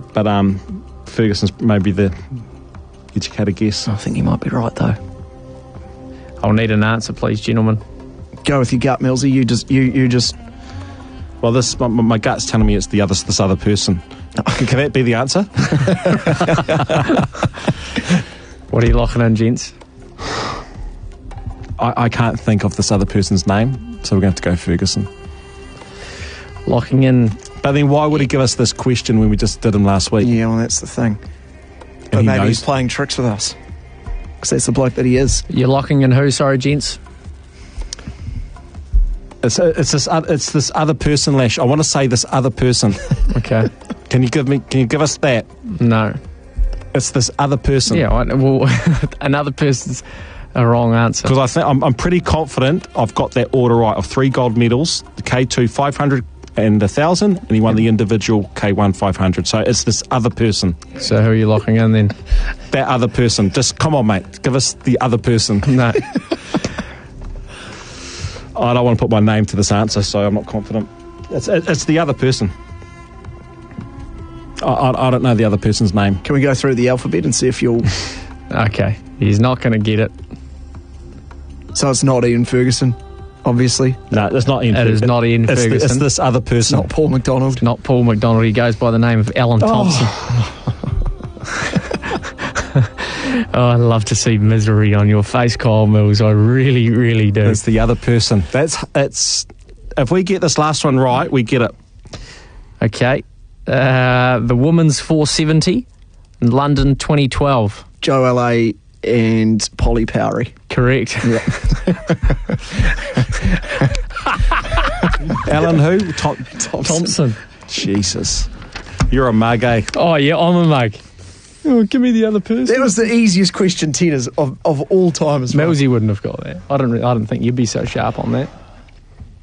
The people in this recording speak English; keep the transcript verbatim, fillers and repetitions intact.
but um, Ferguson's maybe the educated guess. I think you might be right, though. I'll need an answer, please, gentlemen. Go with your gut, Millsy. You just, you, you just. Well, this my, my gut's telling me it's the other this other person. Can, can that be the answer? What are you locking in, gents? I, I can't think of this other person's name, so we're going to have to go Ferguson. Locking in. But then why would he give us this question when we just did him last week? Yeah, well, that's the thing. And But he maybe knows. he's playing tricks with us. Because that's the bloke that he is. You're locking in who, sorry, gents? It's, it's, this, oth- it's this other person, Lash. I want to say this other person. Okay. Can you give me? Can you give us that? No. It's this other person. Yeah, I, well, another person's a wrong answer. Because I think I'm, I'm pretty confident I've got that order right of three gold medals, the K two five hundred and the one thousand, and he won the individual K one five hundred. So it's this other person. So who are you locking in then? That other person. Just come on, mate. Give us the other person. No. I don't want to put my name to this answer, so I'm not confident. It's, it's the other person. I, I, I don't know the other person's name. Can we go through the alphabet and see if you'll... Okay. He's not going to get it. So it's not Ian Ferguson, obviously. No, it's not Ian It is not Ian it's, Ferguson. It's this other person. Not Paul McDonald. Not Paul McDonald. He goes by the name of Alan Thompson. Oh, I love to see misery on your face, Kyle Mills. I really, really do. It's the other person. That's it's. If we get this last one right, we get it. Okay. Uh, the women's four seventy, London twenty twelve. Joe L A and Polly Powery. Correct. Alan who? Tom, Thompson. Jesus. You're a mug, eh? Oh, yeah, I'm a mug. Oh, give me the other person. That was the easiest question, tenors, of, of all time as well. Millsy wouldn't have got that. I don't. I don't think you'd be so sharp on that.